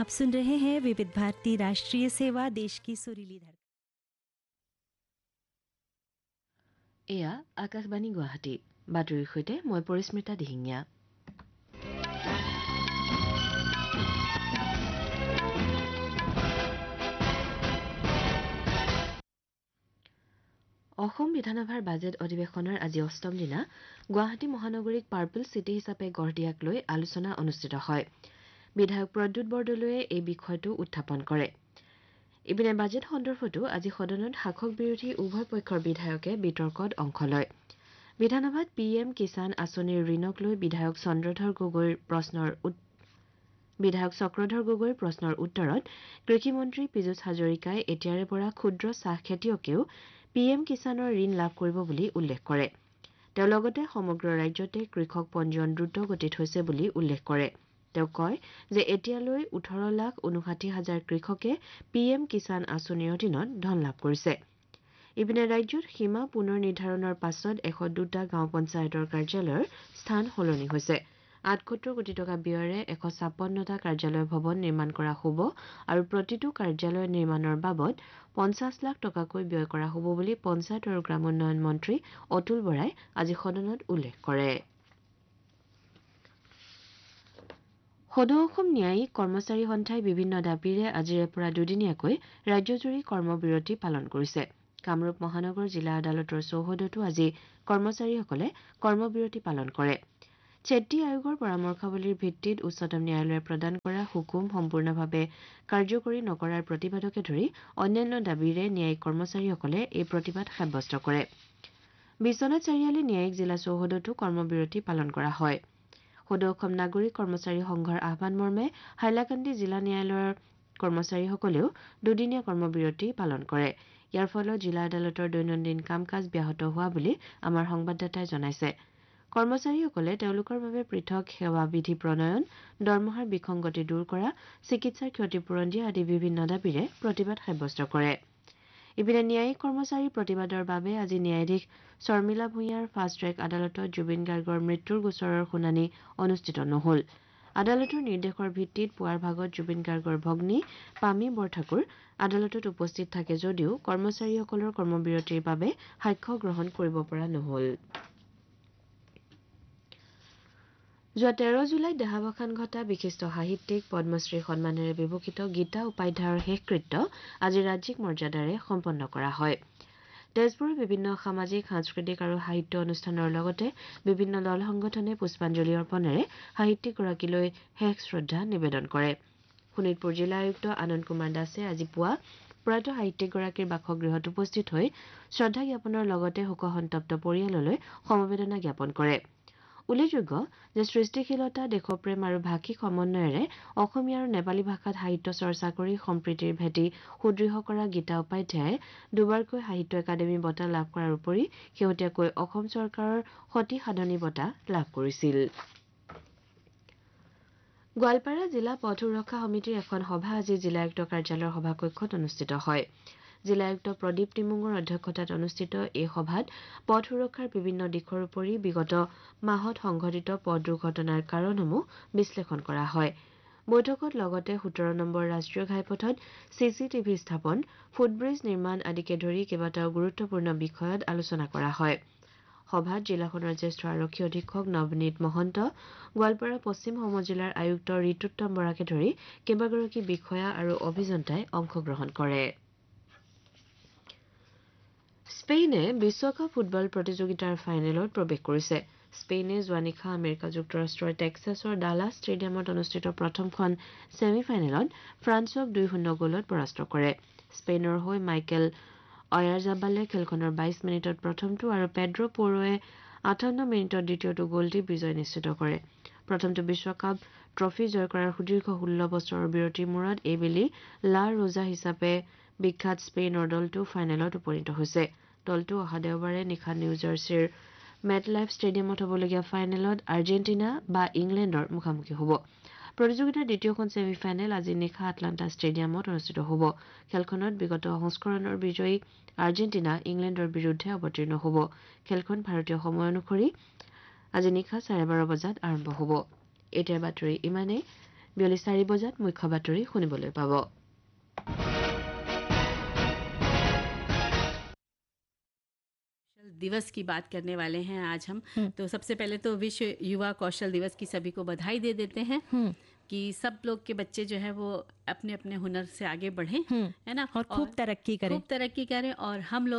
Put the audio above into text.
आप सुन रहे हैं विविध भारती राष्ट्रीय सेवा देश की सुरीली धड़कन। এয়া আকাশবাণী গুৱাহাটী বাতৰিৰ সৈতে মই পৰিস্মিতা দিহিঙীয়া। অসম বিধানসভাৰ বাজেট অধিৱেশনৰ আজি অষ্টম দিনা গুৱাহাটী মহানগৰীক পাৰ্পল চিটি হিচাপে গঢ় দিয়াক লৈ আলোচনা অনুষ্ঠিত হয়। বিধায়ক প্ৰদ্যুৎ বৰদলৈয়ে এই বিষয়টো উত্থাপন কৰে। ইপিনে বাজেট সন্দৰ্ভতো আজি সদনত শাসক বিৰোধী উভয় পক্ষৰ বিধায়কে বিতৰ্কত অংশ লয়। বিধানসভাত PM কিষাণ আঁচনিৰ ঋণক লৈ বিধায়ক চক্ৰধৰ গগৈৰ প্ৰশ্নৰ উত্তৰত কৃষিমন্ত্ৰী পীযুষ হাজৰিকাই এতিয়াৰে পৰা ক্ষুদ্ৰ চাহ খেতিয়কেও PM কিষাণৰ ঋণ লাভ কৰিব বুলি উল্লেখ কৰে। তেওঁ লগতে সমগ্ৰ ৰাজ্যতে কৃষক পঞ্জীয়ন দ্ৰুত গতিত হৈছে বুলি উল্লেখ কৰে। তেওঁ কয় যে এতিয়ালৈ 18,59,000 কৃষকে PM কিষাণ আঁচনিৰ অধীনত ধন লাভ কৰিছে। ইপিনে ৰাজ্যত সীমা পুনৰ নিৰ্ধাৰণৰ পাছত 102টা গাঁও পঞ্চায়তৰ কাৰ্যালয়ৰ স্থান সলনি হৈছে। 78 কোটি টকা ব্যয়েৰে 156টা কাৰ্যালয় ভৱন নিৰ্মাণ কৰা হ'ব আৰু প্ৰতিটো কাৰ্যালয় নিৰ্মাণৰ বাবদ 50 লাখ টকাকৈ ব্যয় কৰা হ'ব বুলি পঞ্চায়ত আৰু গ্ৰামোন্নয়ন মন্ত্ৰী অতুল বৰাই আজি সদনত উল্লেখ কৰে। সদৌ অসম ন্যায়িক কৰ্মচাৰী সন্থাই বিভিন্ন দাবীৰে আজিৰে পৰা দুদিনীয়াকৈ ৰাজ্যজুৰি কৰ্মবিৰতি পালন কৰিছে। কামৰূপ মহানগৰ জিলা আদালতৰ চৌহদতো আজি কৰ্মচাৰীসকলে কৰ্মবিৰতি পালন কৰে। চেট্টি আয়োগৰ পৰামৰ্শাৱলীৰ ভিত্তিত উচ্চতম ন্যায়ালয়ে প্ৰদান কৰা হুকুম সম্পূৰ্ণভাৱে কাৰ্যকৰী নকৰাৰ প্ৰতিবাদকে ধৰি অন্যান্য দাবীৰে ন্যায়িক কৰ্মচাৰীসকলে এই প্ৰতিবাদ সাব্যস্ত কৰে। বিশ্বনাথ চাৰিআলি ন্যায়িক জিলা চৌহদতো কৰ্মবিৰতি পালন কৰা হয়। সদৌ অসম নাগৰিক কৰ্মচাৰী সংঘৰ আহ্বান মৰ্মে হাইলাকান্দি জিলা ন্যায়ালয়ৰ কৰ্মচাৰীসকলেও দুদিনীয়া কৰ্মবিৰতি পালন কৰে। ইয়াৰ ফলত জিলা আদালতৰ দৈনন্দিন কাম কাজ ব্যাহত হোৱা বুলি আমাৰ সংবাদদাতাই জনাইছে। কৰ্মচাৰীসকলে তেওঁলোকৰ বাবে পৃথক সেৱা বিধি প্ৰণয়ন, দৰমহাৰ বিসংগতি দূৰ কৰা, চিকিৎসাৰ ক্ষতিপূৰণ দিয়া আদি বিভিন্ন দাবীৰে প্ৰতিবাদ সাব্যস্ত কৰে। ইপিনে ন্যায়িক কৰ্মচাৰী প্ৰতিবাদৰ বাবে আজি ন্যায়াধীশ শৰ্মিলা ভূঞাৰ ফাষ্ট ট্ৰেক আদালতত জুবিন গাৰ্গৰ মৃত্যুৰ গোচৰৰ শুনানি অনুষ্ঠিত নহ'ল। আদালতৰ নিৰ্দেশৰ ভিত্তিত পুৱাৰ ভাগত জুবিন গাৰ্গৰ ভগ্নী পামী বৰঠাকুৰ আদালতত উপস্থিত থাকে যদিও কৰ্মচাৰীসকলৰ কৰ্মবিৰতিৰ বাবে সাক্ষ্য গ্ৰহণ কৰিব পৰা নহ'ল। যোৱা 13 জুলাইত দেহাৱসান ঘটা বিশিষ্ট সাহিত্যিক পদ্মশ্ৰী সন্মানেৰে বিভূষিত গীতা উপাধ্যায়ৰ শেষকৃত্য আজি ৰাজ্যিক মৰ্যাদাৰে সম্পন্ন কৰা হয়। তেজপুৰৰ বিভিন্ন সামাজিক, সাংস্কৃতিক আৰু সাহিত্য অনুষ্ঠানৰ লগতে বিভিন্ন দল সংগঠনে পুষ্পাঞ্জলি অৰ্পণেৰে সাহিত্যিকগৰাকীলৈ শেষ শ্ৰদ্ধা নিবেদন কৰে। শোণিতপুৰ জিলা আয়ুক্ত আনন্দ কুমাৰ দাসে আজি পুৱা প্ৰয়াত সাহিত্যিকগৰাকীৰ বাসগৃহত উপস্থিত হৈ শ্ৰদ্ধা জ্ঞাপনৰ লগতে শোকসন্তপ্ত পৰিয়াললৈ সমবেদনা জ্ঞাপন কৰে। উল্লেখযোগ্য যে সৃষ্টিশীলতা, দেশপ্ৰেম আৰু ভাষিক সমন্বয়েৰে অসমীয়া আৰু নেপালী ভাষাত সাহিত্য চৰ্চা কৰি সম্প্ৰীতিৰ ভেটি সুদৃঢ় কৰা গীতা উপাধ্যায়ে দুবাৰকৈ সাহিত্য একাডেমী বঁটা লাভ কৰাৰ উপৰি শেহতীয়াকৈ অসম চৰকাৰৰ সতী সাধনী বঁটা লাভ কৰিছিল। গোৱালপাৰা জিলা পথ সুৰক্ষা সমিতিৰ এখন সভা আজি জিলা আয়ুক্ত কাৰ্যালয়ৰ সভাকক্ষত অনুষ্ঠিত হয়। জিলা আয়ুক্ত প্ৰদীপ টিমুঙৰ অধ্যক্ষতাত অনুষ্ঠিত এই সভাত পথ সুৰক্ষাৰ বিভিন্ন দিশৰ উপৰি বিগত মাহত সংঘটিত পথ দুৰ্ঘটনাৰ কাৰণসমূহ বিশ্লেষণ কৰা হয়। বৈঠকত লগতে 17 নম্বৰ ৰাষ্ট্ৰীয় ঘাইপথত CCTV স্থাপন, ফুটব্ৰীজ নিৰ্মাণ আদিকে ধৰি কেইবাটাও গুৰুত্বপূৰ্ণ বিষয়ত আলোচনা কৰা হয়। সভাত জিলাখনৰ জ্যেষ্ঠ আৰক্ষী অধীক্ষক নৱনীত মহন্ত, গোৱালপাৰা পশ্চিম সমজিলাৰ আয়ুক্ত ঋতুত্তম বৰাকে ধৰি কেইবাগৰাকী বিষয়া আৰু অভিযন্তাই অংশগ্ৰহণ কৰে। স্পেইনে বিশ্বকাপ ফুটবল প্ৰতিযোগিতাৰ ফাইনেলত প্ৰৱেশ কৰিছে। স্পেইনে যোৱা নিশা আমেৰিকা যুক্তৰাষ্ট্ৰৰ টেক্সাছৰ ডালাছ ষ্টেডিয়ামত অনুষ্ঠিত প্ৰথমখন ছেমি ফাইনেলত ফ্ৰান্সক 2-0 গ'লত পৰাস্ত কৰে। স্পেইনৰ হৈ মাইকেল অয়াৰজাবালে খেলখনৰ 22 মিনিটত প্ৰথমটো আৰু পেড্ৰ প'ৰোৱে 58 মিনিটত দ্বিতীয়টো গ'ল দি বিজয় নিশ্চিত কৰে। প্ৰথমটো বিশ্বকাপ ট্ৰফী জয় কৰাৰ সুদীৰ্ঘ 16 বছৰৰ বিৰতিৰ মূৰত এইবেলি লা ৰোজা হিচাপে বিখ্যাত স্পেইনৰ দলটো ফাইনেলত উপনীত হৈছে। দলটো অহা দেওবাৰে নিশা নিউ জাৰ্চিৰ মেটলাইফ ষ্টেডিয়ামত হ'বলগীয়া ফাইনেলত আৰ্জেণ্টিনা বা ইংলেণ্ডৰ মুখামুখি হ'ব। প্ৰতিযোগিতাৰ দ্বিতীয়খন ছেমি ফাইনেল আজি নিশা আটলাণ্টা ষ্টেডিয়ামত অনুষ্ঠিত হ'ব। খেলখনত বিগত সংস্কৰণৰ বিজয়ী আৰ্জেণ্টিনা ইংলেণ্ডৰ বিৰুদ্ধে অৱতীৰ্ণ হ'ব। খেলখন ভাৰতীয় সময় অনুসৰি আজি নিশা 12:30 বজাত আৰম্ভ হ'ব। এতিয়াৰ বাতৰি ইমানেই। বিয়লি 4 বজাত মুখ্য বাতৰি শুনিবলৈ পাব। दिवस की बात करने वाले हैं आज हम। तो सबसे पहले तो विश्व युवा कौशल दिवस की सभी को बधाई दे देते हैं कि सब लोग के बच्चे जो है वो अपने अपने हुनर से आगे बढ़ें, है ना, और खूब तरक्की करें और हम लोग